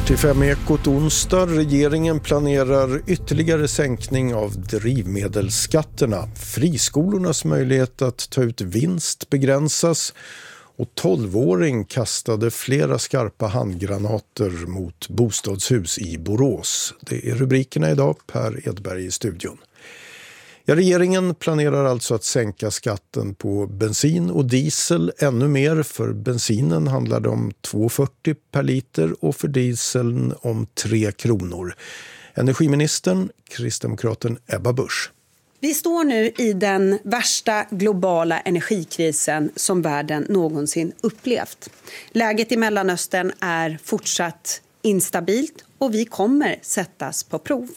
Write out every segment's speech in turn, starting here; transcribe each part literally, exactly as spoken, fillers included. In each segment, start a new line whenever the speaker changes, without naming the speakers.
Kvart i fem Ekot onsdag. Regeringen planerar ytterligare sänkning av drivmedelsskatterna. Friskolornas möjlighet att ta ut vinst begränsas. Och tolvåring kastade flera skarpa handgranater mot bostadshus i Borås. Det är rubrikerna idag. Per Edberg i studion. Ja, regeringen planerar alltså att sänka skatten på bensin och diesel ännu mer. För bensinen handlar det om två fyrtio per liter och för dieseln om tre kronor. Energiministern, kristdemokraten Ebba Busch.
Vi står nu i den värsta globala energikrisen som världen någonsin upplevt. Läget i Mellanöstern är fortsatt instabilt och vi kommer sättas på prov.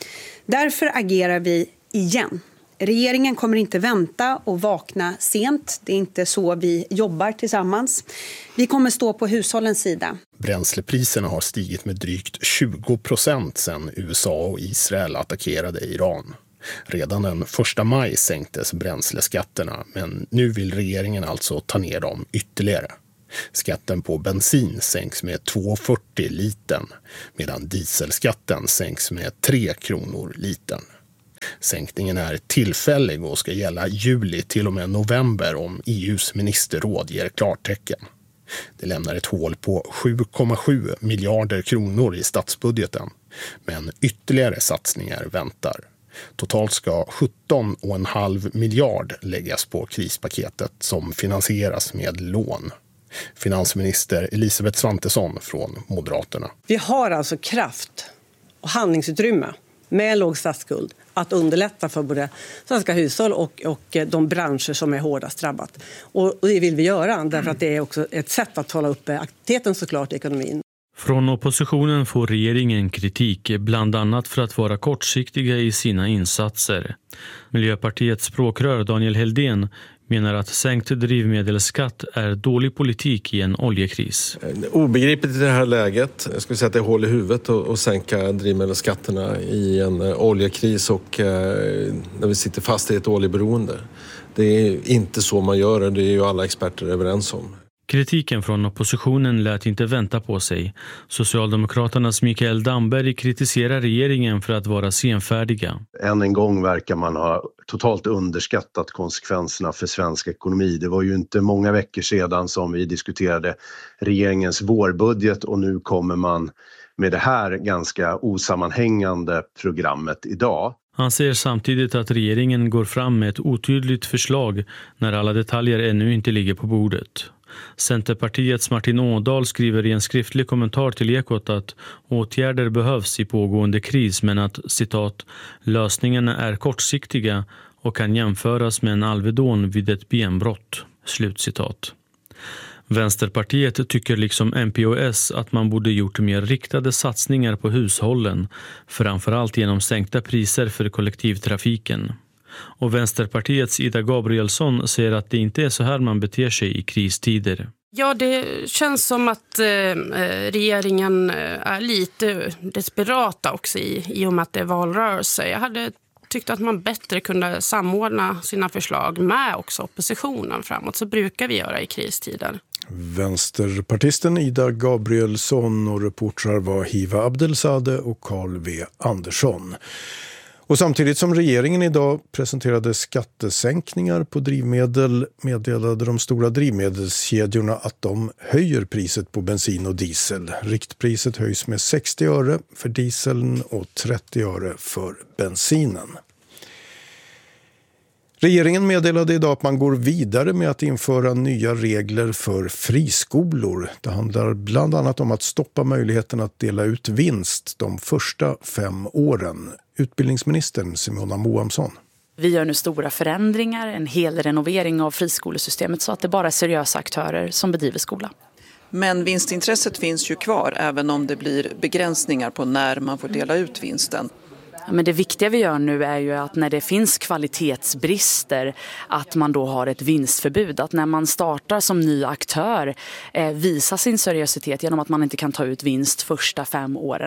Därför agerar vi igen. Regeringen kommer inte vänta och vakna sent. Det är inte så vi jobbar tillsammans. Vi kommer stå på hushållens sida.
Bränslepriserna har stigit med drygt tjugo procent sedan U S A och Israel attackerade Iran. Redan den första maj sänktes bränsleskatterna, men nu vill regeringen alltså ta ner dem ytterligare. Skatten på bensin sänks med två fyrtio litern, medan dieselskatten sänks med tre kronor litern. Sänkningen är tillfällig och ska gälla juli till och med november om E U:s ministerråd ger klartecken. Det lämnar ett hål på sju komma sju miljarder kronor i statsbudgeten, men ytterligare satsningar väntar. Totalt ska sjutton komma fem miljard läggas på krispaketet som finansieras med lån. Finansminister Elisabeth Svantesson från Moderaterna.
Vi har alltså kraft och handlingsutrymme med låg statsskuld att underlätta för både svenska hushåll och, och de branscher som är hårdast drabbat. Och, och det vill vi göra därför att det är också ett sätt att hålla uppe aktiviteten såklart i ekonomin.
Från oppositionen får regeringen kritik, bland annat för att vara kortsiktiga i sina insatser. Miljöpartiets språkrör Daniel Heldén menar att sänkt drivmedelsskatt är dålig politik i en oljekris.
Obegripligt i det här läget. Jag skulle säga att det är hål i huvudet att sänka drivmedelsskatterna i en oljekris och eh, när vi sitter fast i ett oljeberoende. Det är inte så man gör det, det är ju alla experter överens om.
Kritiken från oppositionen lät inte vänta på sig. Socialdemokraternas Mikael Damberg kritiserar regeringen för att vara senfärdiga.
Än en gång verkar man ha totalt underskattat konsekvenserna för svensk ekonomi. Det var ju inte många veckor sedan som vi diskuterade regeringens vårbudget och nu kommer man med det här ganska osammanhängande programmet idag.
Han säger samtidigt att regeringen går fram med ett otydligt förslag när alla detaljer ännu inte ligger på bordet. Centerpartiets Martin Ådahl skriver i en skriftlig kommentar till Ekot att åtgärder behövs i pågående kris men att, citat, lösningarna är kortsiktiga och kan jämföras med en Alvedon vid ett benbrott, slutcitat. Vänsterpartiet tycker liksom M P och S att man borde gjort mer riktade satsningar på hushållen, framförallt genom sänkta priser för kollektivtrafiken. Och Vänsterpartiets Ida Gabrielsson säger att det inte är så här man beter sig i kristider.
Ja, det känns som att eh, regeringen är lite desperata också i, i och med att det är valrörelse. Jag hade tyckt att man bättre kunde samordna sina förslag med också oppositionen framåt. Så brukar vi göra i kristider.
Vänsterpartisten Ida Gabrielsson och reportrar var Hiva Abdelsade och Carl V. Andersson. Och samtidigt som regeringen idag presenterade skattesänkningar på drivmedel meddelade de stora drivmedelskedjorna att de höjer priset på bensin och diesel. Riktpriset höjs med sextio öre för dieseln och trettio öre för bensinen. Regeringen meddelade idag att man går vidare med att införa nya regler för friskolor. Det handlar bland annat om att stoppa möjligheten att dela ut vinst de första fem åren. Utbildningsministern Simona Moamsson.
Vi gör nu stora förändringar, en hel renovering av friskolesystemet så att det bara är seriösa aktörer som bedriver skola.
Men vinstintresset finns ju kvar även om det blir begränsningar på när man får dela ut vinsten.
Men det viktiga vi gör nu är ju att när det finns kvalitetsbrister att man då har ett vinstförbud. Att när man startar som ny aktör eh, visa sin seriositet genom att man inte kan ta ut vinst första fem åren.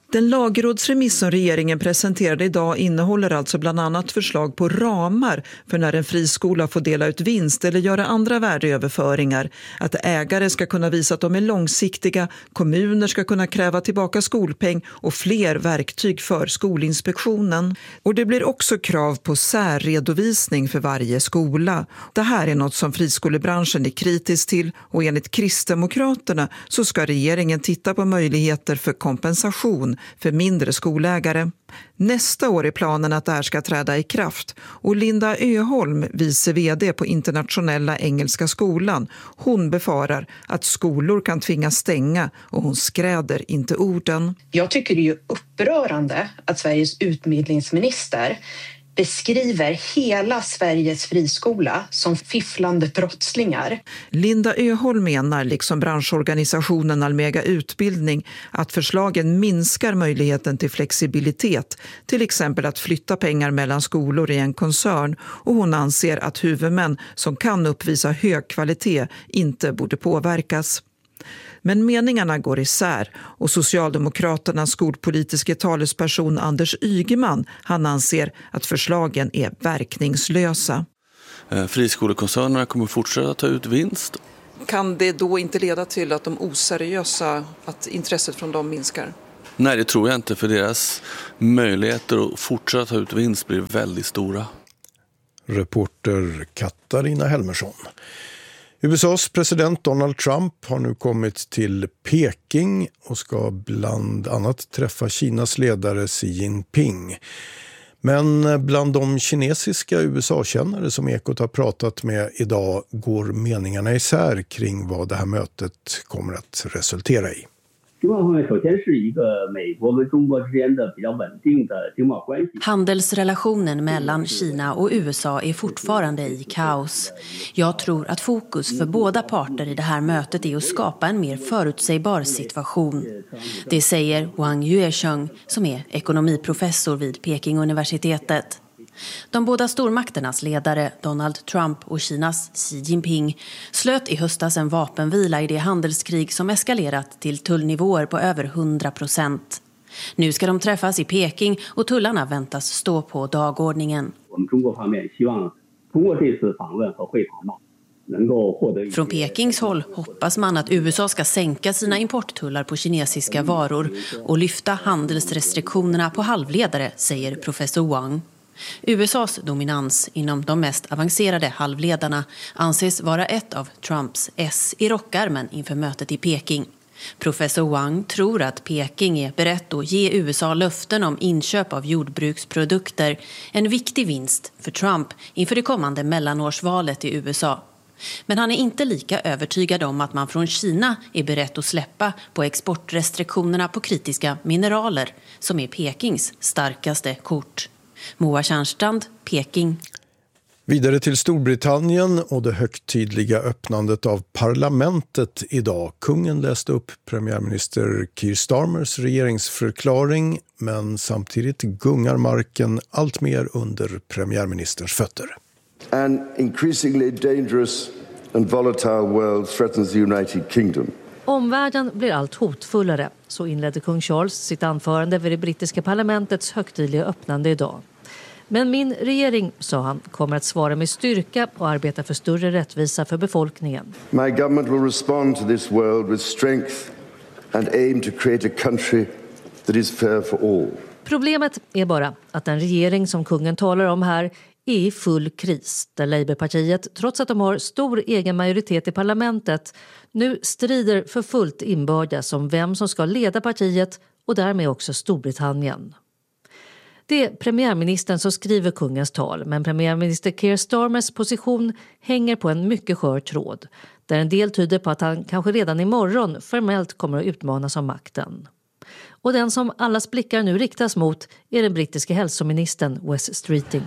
Den lagrådsremiss som regeringen presenterade idag innehåller alltså bland annat förslag på ramar för när en friskola får dela ut vinst eller göra andra värdeöverföringar. Att ägare ska kunna visa att de är långsiktiga, kommuner ska kunna kräva tillbaka skolpeng och fler verktyg för Skolinspektionen. Och det blir också krav på särredovisning för varje skola. Det här är något som friskolebranschen är kritisk till och enligt Kristdemokraterna så ska regeringen titta på möjligheter för kompensation för mindre skolägare. Nästa år är planen att det här ska träda i kraft och Linda Öholm, vice vd på Internationella Engelska skolan, hon befarar att skolor kan tvingas stänga och hon skräder inte orden.
Jag tycker det är ju upprörande att Sveriges utbildningsminister beskriver hela Sveriges friskola som fifflande brottslingar.
Linda Öholm menar, liksom branschorganisationen Almega Utbildning, att förslagen minskar möjligheten till flexibilitet, till exempel att flytta pengar mellan skolor i en koncern, och hon anser att huvudmän som kan uppvisa hög kvalitet inte borde påverkas. Men meningarna går isär och Socialdemokraternas skolpolitiska talesperson Anders Ygeman, han anser att förslagen är verkningslösa.
Friskolekoncernerna kommer fortsätta ta ut vinst.
Kan det då inte leda till att de oseriösa, att intresset från dem minskar?
Nej, det tror jag inte, för deras möjligheter att fortsätta ta ut vinst blir väldigt stora.
Reporter Katarina Helmersson. U S A:s president Donald Trump har nu kommit till Peking och ska bland annat träffa Kinas ledare Xi Jinping. Men bland de kinesiska U S A-kännare som Ekot har pratat med idag går meningarna isär kring vad det här mötet kommer att resultera i.
Handelsrelationen mellan Kina och U S A är fortfarande i kaos. Jag tror att fokus för båda parter i det här mötet är att skapa en mer förutsägbar situation. Det säger Wang Yuesheng som är ekonomiprofessor vid Peking-universitetet. De båda stormakternas ledare, Donald Trump och Kinas Xi Jinping, slöt i höstas en vapenvila i det handelskrig som eskalerat till tullnivåer på över hundra procent. Nu ska de träffas i Peking och tullarna väntas stå på dagordningen. Från Pekings håll hoppas man att U S A ska sänka sina importtullar på kinesiska varor och lyfta handelsrestriktionerna på halvledare, säger professor Wang. U S A:s dominans inom de mest avancerade halvledarna anses vara ett av Trumps S i rockarmen inför mötet i Peking. Professor Wang tror att Peking är berett att ge U S A löften om inköp av jordbruksprodukter, en viktig vinst för Trump inför det kommande mellanårsvalet i U S A. Men han är inte lika övertygad om att man från Kina är beredd att släppa på exportrestriktionerna på kritiska mineraler, som är Pekings starkaste kort. Moa Tjärnstrand, Peking.
Vidare till Storbritannien och det högtidliga öppnandet av parlamentet idag. Kungen läste upp premiärminister Keir Starmers regeringsförklaring, men samtidigt gungar marken allt mer under premiärministerns fötter.
An increasingly dangerous and volatile world threatens the United Kingdom.
Omvärlden blir allt hotfullare, så inledde kung Charles sitt anförande vid det brittiska parlamentets högtidliga öppnande idag. Men min regering, sa han, kommer att svara med styrka och arbeta för större rättvisa för befolkningen.
My government will respond to this world with strength and aim to create a country that is fair for all.
Problemet är bara att den regering som kungen talar om här är i full kris, där Labourpartiet, trots att de har stor egen majoritet i parlamentet, nu strider för fullt inbördes om vem som ska leda partiet och därmed också Storbritannien. Det är premiärministern som skriver kungens tal, men premiärminister Keir Starmers position hänger på en mycket skör tråd, där en del tyder på att han kanske redan imorgon formellt kommer att utmanas av makten. Och den som allas blickar nu riktas mot är den brittiska hälsoministern Wes Streeting.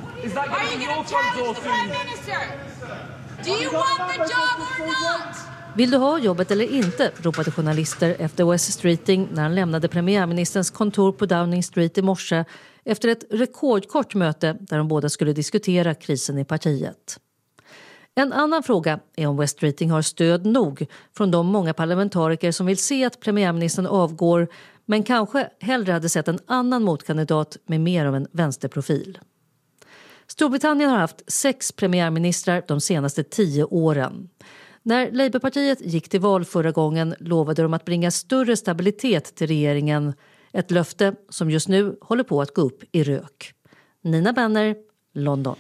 Vill du ha jobbet eller inte, ropade journalister efter Wes Streeting när han lämnade premiärministerns kontor på Downing Street i morse efter ett rekordkort möte där de båda skulle diskutera krisen i partiet. En annan fråga är om Wes Streeting har stöd nog från de många parlamentariker som vill se att premiärministern avgår, men kanske hellre hade sett en annan motkandidat med mer av en vänsterprofil. Storbritannien har haft sex premiärministrar de senaste tio åren. När Labourpartiet gick till val förra gången lovade de att bringa större stabilitet till regeringen. Ett löfte som just nu håller på att gå upp i rök. Nina Benner, London.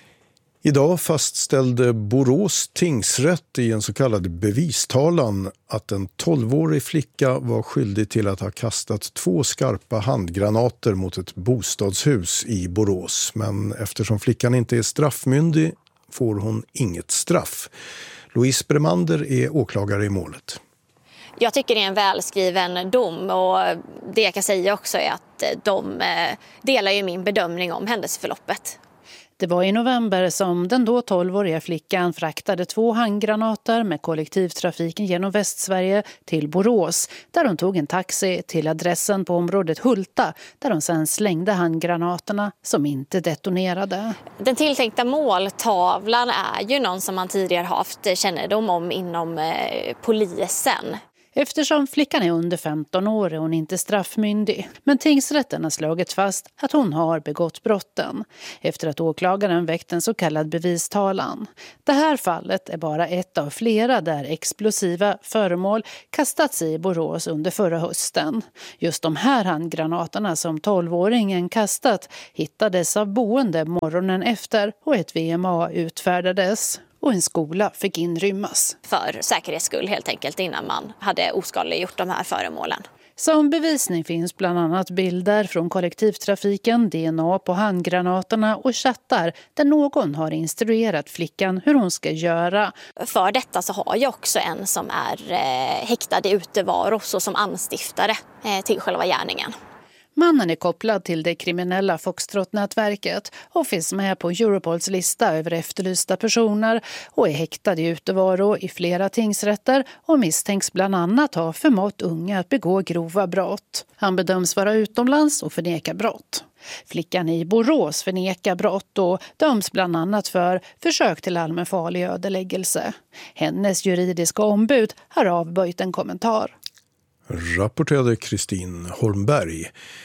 Idag fastställde Borås tingsrätt i en så kallad bevistalan att en tolvårig flicka var skyldig till att ha kastat två skarpa handgranater mot ett bostadshus i Borås. Men eftersom flickan inte är straffmyndig får hon inget straff. Louise Bremander är åklagare i målet.
Jag tycker det är en välskriven dom och det jag kan säga också är att de delar ju min bedömning om händelseförloppet.
Det var i november som den då tolvåriga flickan fraktade två handgranater med kollektivtrafiken genom Västsverige till Borås, där hon tog en taxi till adressen på området Hulta, där hon sedan slängde handgranaterna som inte detonerade.
Den tilltänkta måltavlan är ju någon som man tidigare haft kännedom om inom eh, polisen.
Eftersom flickan är under femton år är hon inte straffmyndig. Men tingsrätten har slagit fast att hon har begått brotten efter att åklagaren väckt en så kallad bevistalan. Det här fallet är bara ett av flera där explosiva föremål kastats i Borås under förra hösten. Just de här handgranaterna som tolvåringen kastat hittades av boende morgonen efter och ett V M A utfärdades. Och en skola fick inrymmas.
För säkerhets skull helt enkelt innan man hade oskadliggjort de här föremålen.
Som bevisning finns bland annat bilder från kollektivtrafiken, D N A på handgranaterna och chattar där någon har instruerat flickan hur hon ska göra.
För detta så har jag också en som är eh, häktad i utevaro så som anstiftare eh, till själva gärningen.
Mannen är kopplad till det kriminella Foxtrot-nätverket och finns med på Europols lista över efterlysta personer och är häktad i utevaro i flera tingsrätter och misstänks bland annat ha förmått unga att begå grova brott. Han bedöms vara utomlands och förneka brott. Flickan i Borås förnekar brott och döms bland annat för försök till allmänfarlig ödeläggelse. Hennes juridiska ombud har avböjt en kommentar.
Rapporterade Kristin Holmberg.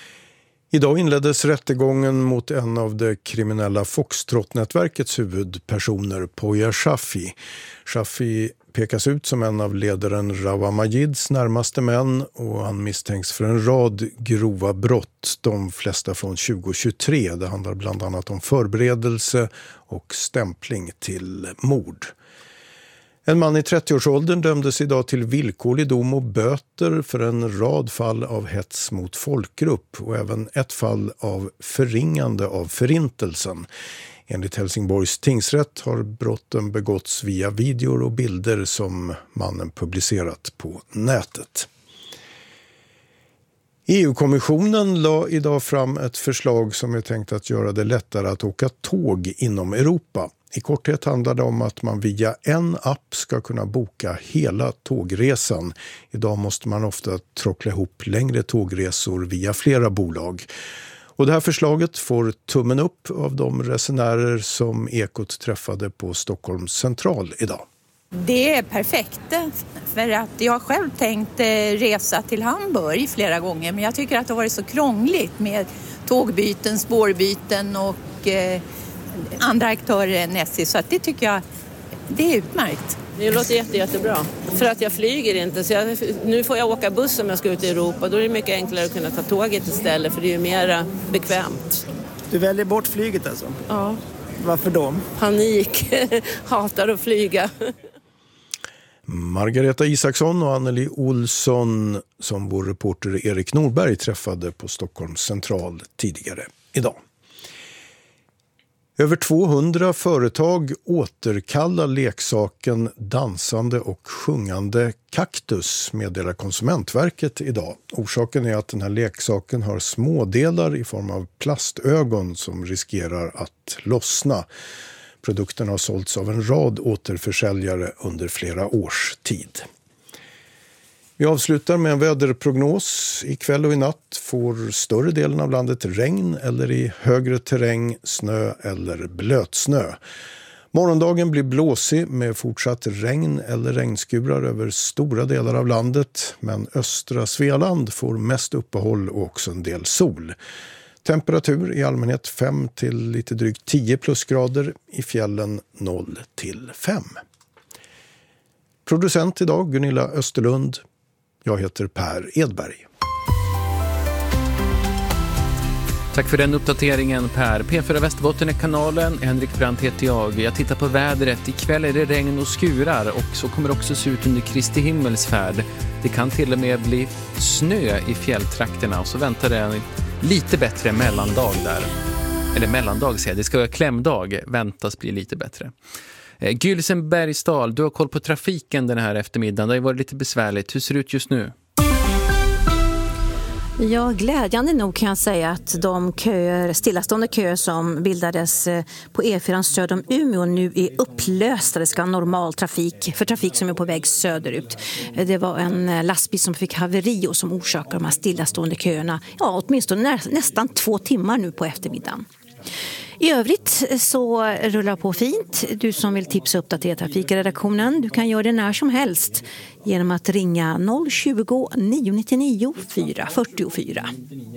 Idag inleddes rättegången mot en av det kriminella Foxtrot-nätverkets huvudpersoner, Poya Shafi. Shafi pekas ut som en av ledaren Rawa Majids närmaste män och han misstänks för en rad grova brott, de flesta från tjugo tjugotre. Det handlar bland annat om förberedelse och stämpling till mord. En man i trettioårsåldern dömdes idag till villkorlig dom och böter för en rad fall av hets mot folkgrupp och även ett fall av förringande av förintelsen. Enligt Helsingborgs tingsrätt har brotten begåtts via videor och bilder som mannen publicerat på nätet. E U-kommissionen la idag fram ett förslag som är tänkt att göra det lättare att åka tåg inom Europa. I korthet handlar det om att man via en app ska kunna boka hela tågresan. Idag måste man ofta tråckla ihop längre tågresor via flera bolag. Och det här förslaget får tummen upp av de resenärer som Ekot träffade på Stockholms central idag.
Det är perfekt, för att jag har själv tänkt resa till Hamburg flera gånger, men jag tycker att det har varit så krångligt med tågbyten, spårbyten och eh, andra aktörer än S J, så att det tycker jag det är utmärkt.
Det låter jätte, jättebra, för att jag flyger inte, så jag, nu får jag åka buss om jag ska ut i Europa, då är det mycket enklare att kunna ta tåget istället, för det är ju mer bekvämt.
Du väljer bort flyget alltså?
Ja.
Varför då?
Panik, hatar att flyga.
Margareta Isaksson och Anneli Olsson som vår reporter Erik Norberg träffade på Stockholms central tidigare idag. Över tvåhundra företag återkallar leksaken dansande och sjungande kaktus, meddelar Konsumentverket idag. Orsaken är att den här leksaken har smådelar i form av plastögon som riskerar att lossna. Produkten har sålts av en rad återförsäljare under flera års tid. Vi avslutar med en väderprognos. Ikväll och i natt får större delen av landet regn eller i högre terräng snö eller blötsnö. Morgondagen blir blåsig med fortsatt regn eller regnskurar över stora delar av landet, men östra Svealand får mest uppehåll och också en del sol. Temperatur i allmänhet fem till lite drygt tio plusgrader, i fjällen noll till fem. Producent idag Gunilla Österlund. Jag heter Per Edberg.
Tack för den uppdateringen, Per. P fyra Västerbotten är kanalen. Henrik Brandt heter jag. Jag tittar på vädret. Ikväll är det regn och skurar och så kommer det också se ut under Kristi himmelsfärd. Det kan till och med bli snö i fjälltrakterna och så väntar det en lite bättre mellandag där. Eller mellandag säger jag. Det ska vara klämdag. Väntas bli lite bättre. Gylsen Bergsdal, du har koll på trafiken den här eftermiddagen. Det har varit lite besvärligt. Hur ser det ut just nu?
Ja, glädjande nog kan jag säga att de köer, stillastående köer som bildades på E fyra söder om Umeå nu är upplösta. Det ska ha normal trafik för trafik som är på väg söderut. Det var en lastbil som fick haveri och som orsakar de här stillastående köerna. Ja, åtminstone nä, nästan två timmar nu på eftermiddagen. I övrigt så rullar på fint. Du som vill tipsa upp till trafikredaktionen, du kan göra det när som helst genom att ringa noll tjugo, nio nio nio, fyra fyra fyra.